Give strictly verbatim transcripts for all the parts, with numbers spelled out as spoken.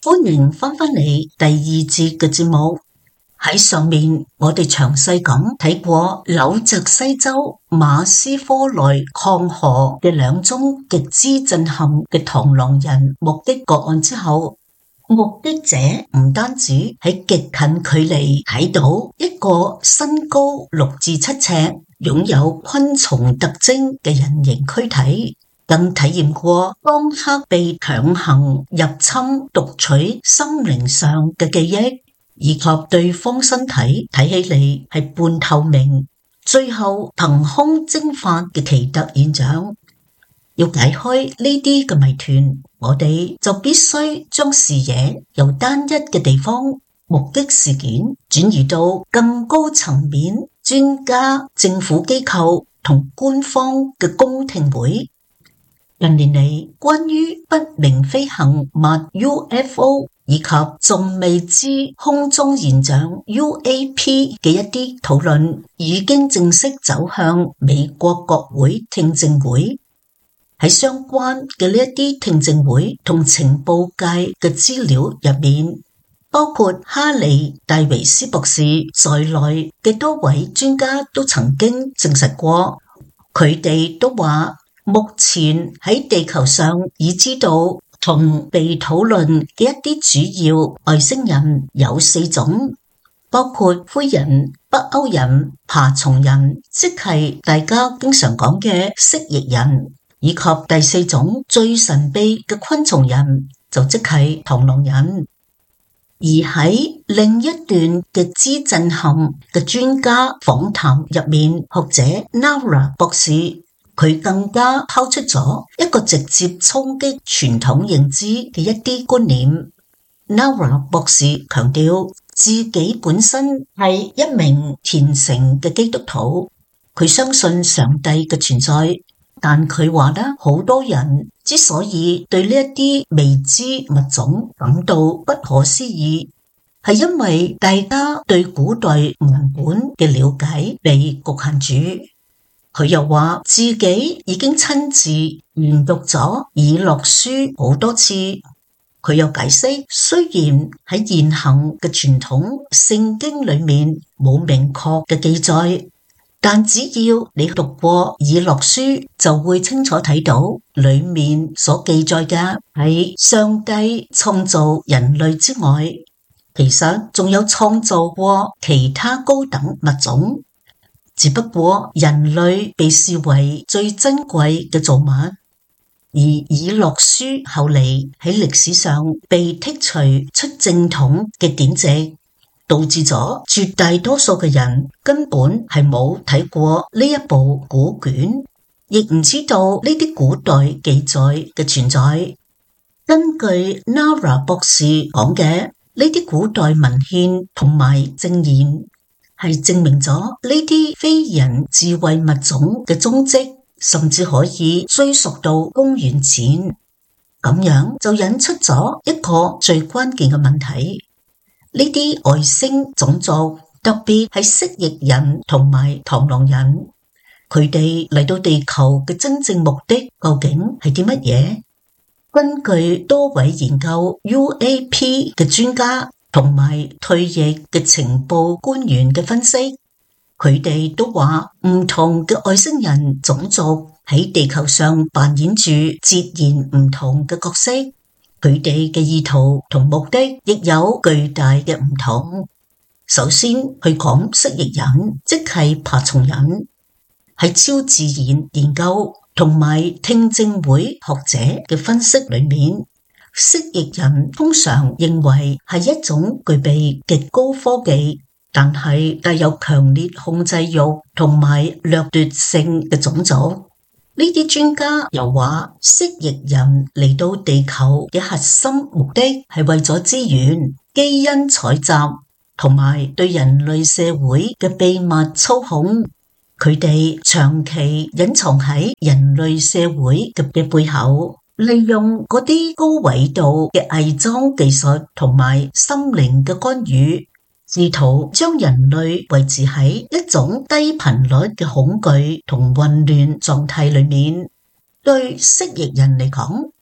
歡迎返返嚟第二節嘅節目。喺上面我哋詳細咁睇過紐澤西州馬斯科內礦河嘅兩宗極之震撼嘅螳螂人目擊個案之後，目擊者唔單止喺極近距離睇到一個身高六至七尺、擁有昆蟲特徵嘅人形軀體，更體驗過當刻被強行入侵讀取心靈上嘅記憶，以及對方身體睇起嚟係半透明，最後憑空蒸發嘅奇特現象。要解開呢啲嘅謎團，我哋就必須將視野由單一嘅地方目擊事件轉移到更高層面，專家、政府機構同官方嘅公聽會。近年嚟，關於不明飛行物 U F O 以及仲未知空中現象 U A P 嘅一啲討論，已經正式走向美國國會聽證會。喺相關嘅呢一啲聽證會同情報界嘅資料入面，包括哈利戴維斯博士在內嘅多位專家都曾經證實過，佢哋都話目前喺地球上已知道同被討論嘅一啲主要外星人有四種，包括灰人、北歐人、爬蟲人，即係大家經常講嘅蜥蜴人，以及第四種最神秘嘅昆蟲人，就即係螳螂人。而喺另一段極之震撼嘅專家訪談入面，學者 Nara 博士，佢更加拋出咗一個直接衝擊傳統認知嘅一啲觀念。Nara 博士強調自己本身係一名虔誠嘅基督徒，佢相信上帝嘅存在，但佢話咧，好多人之所以對呢一啲未知物種感到不可思議，係因為大家對古代文本嘅了解被局限住。佢又話自己已經親自研讀咗以諾書好多次。佢又解釋，雖然喺現行嘅傳統聖經裏面冇明確嘅記載，但只要你讀過以諾書，就會清楚睇到裏面所記載嘅係上帝創造人類之外，其實仲有創造過其他高等物種。只不過人類被視為最珍貴嘅造物，而以諾書後嚟喺歷史上被剔除出正統嘅典籍，導致咗絕大多數嘅人根本係冇睇過呢一部古卷，亦唔知道呢啲古代記載嘅存在。根據 Nara 博士講嘅，呢啲古代文獻同埋證言，係證明咗呢啲非人智慧物種嘅蹤跡，甚至可以追溯到公元前。咁樣就引出咗一個最關鍵嘅問題：呢啲外星種族，特別係蜥蜴人同埋螳螂人，佢哋嚟到地球嘅真正目的究竟係啲乜嘢？根據多位研究 U A P 嘅專家同埋退役嘅情報官員嘅分析，佢哋都話唔同嘅外星人種族喺地球上扮演住截然唔同嘅角色，佢哋嘅意圖同目的亦有巨大嘅唔同。首先去講蜥蜴人，即係爬蟲人，喺超自然研究同埋聽證會學者嘅分析裏面，蜥蜴人通常認為係一種具備極高科技，但係帶有強烈控制欲同埋掠奪性嘅種族。呢啲專家又話，蜥蜴人嚟到地球嘅核心目的係為咗資源、基因採集同埋對人類社會嘅秘密操控。佢哋長期隱藏喺人類社會嘅嘅背後，利用嗰啲高緯度嘅偽裝技術同埋心靈嘅干預，試圖將人類維持喺一種低頻率嘅恐懼同混亂狀態裏面。對蜥蜴人嚟講，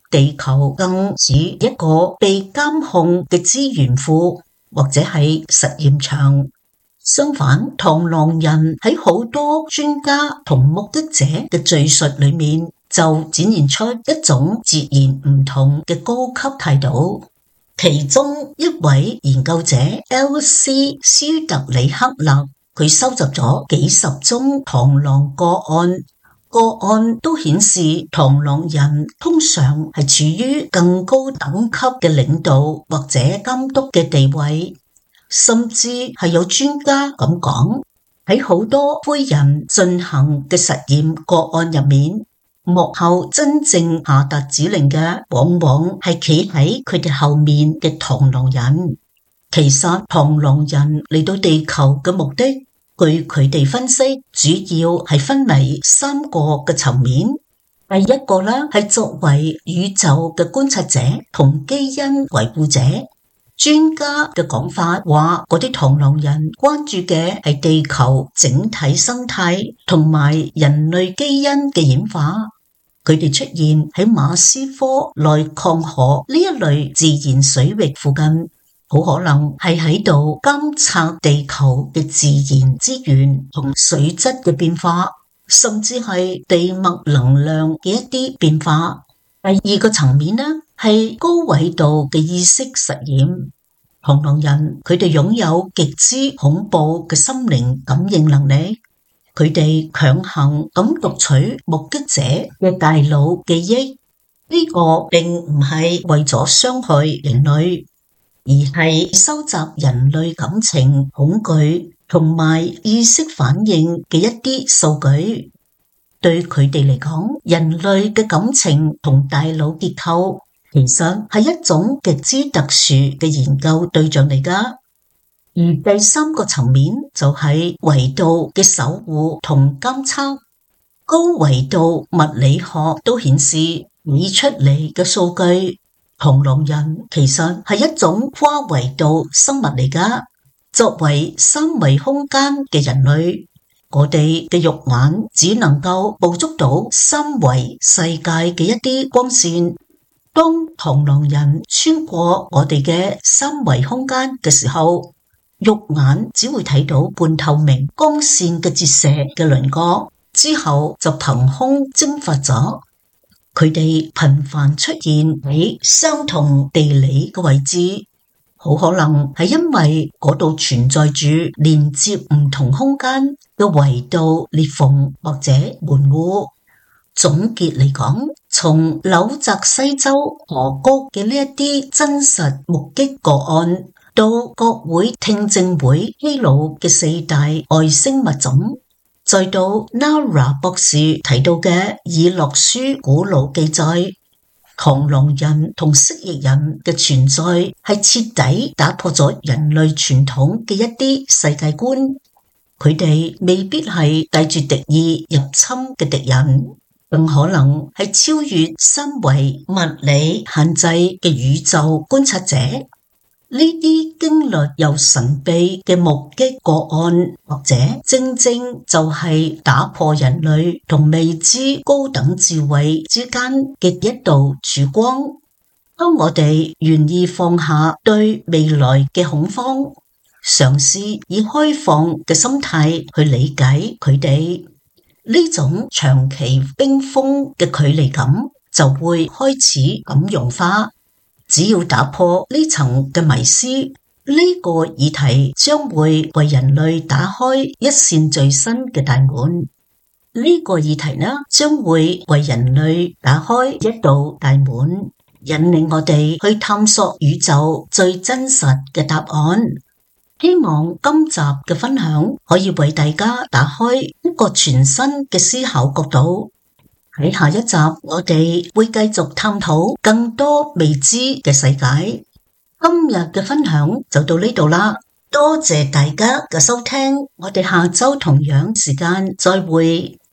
地球更似一個被監控嘅資源庫，或者係實驗場。相反，螳螂人喺好多專家同目擊者嘅敘述裏面，就展現出一種截然唔同嘅高級態度。其中一位研究者 L C 舒特里克勒，佢收集咗幾十宗螳螂個案，個案都顯示螳螂人通常係處於更高等級嘅領導或者監督嘅地位。甚至係有專家咁講，喺好多灰人進行嘅實驗個案入面，幕後真正下達指令嘅，往往係企喺佢哋後面嘅螳螂人。其實螳螂人嚟到地球嘅目的，據佢哋分析，主要係分為三個嘅層面。第一個呢，係作為宇宙嘅觀察者同基因維護者。專家嘅講法話，嗰啲螳螂人關注嘅係地球整體生態同埋人類基因嘅演化。佢哋出現喺馬斯科內礦河呢一類自然水域附近，好可能係喺度監察地球嘅自然資源同水質嘅變化，甚至係地脈能量嘅一啲變化。第二個層面呢，係高緯度嘅意識實驗。螳螂人佢哋擁有極之恐怖嘅心靈感應能力，佢哋強行咁讀取目擊者嘅大腦記憶，呢個並唔係為咗傷害人類，而係收集人類感情、恐懼同埋意識反應嘅一啲數據。對佢哋嚟講，人類嘅感情同大腦結構其實係一種極之特殊嘅研究對象嚟㗎。而第三個層面就係維度嘅守護同監測。高維度物理學都顯示，擬出嚟嘅數據，螳螂人其實係一種跨維度生物嚟㗎。作為三維空間嘅人類，我哋嘅肉眼只能夠捕捉到三維世界嘅一啲光線。當螳螂人穿過我哋嘅三維空間嘅時候，肉眼只會睇到半透明光線嘅折射嘅輪廓，之後就憑空蒸發咗。佢哋頻繁出現喺相同地理嘅位置，好可能係因為嗰度存在住連接唔同空間嘅維度裂縫或者門戶。總結嚟講，從紐澤西州河谷嘅呢一啲真實目擊個案，到國會聽證會披露嘅四大外星物種，再到 Nara 博士提到嘅爾諾書古老記載，螳螂人同蜥蜴人嘅存在係徹底打破咗人類傳統嘅一啲世界觀。佢哋未必係帶住敵意入侵嘅敵人，更可能係超越三維物理限制嘅宇宙觀察者。呢啲經歷又神秘嘅目擊個案，或者正正就係打破人類同未知高等智慧之間嘅一道曙光。當我哋願意放下對未來嘅恐慌，嘗試以開放嘅心態去理解佢哋，呢種長期冰封嘅距離感就會開始咁融化。只要打破呢層嘅迷思，呢個議題將會為人類打開一扇最新嘅大門。呢個議題呢，將會為人類打開一道大門，引領我哋去探索宇宙最真實嘅答案。希望今集嘅分享可以為大家打開一個全新嘅思考角度。喺下一集，我哋會繼續探討更多未知嘅世界。今日嘅分享就到呢度啦，多謝大家嘅收聽，我哋下周同樣時間再會。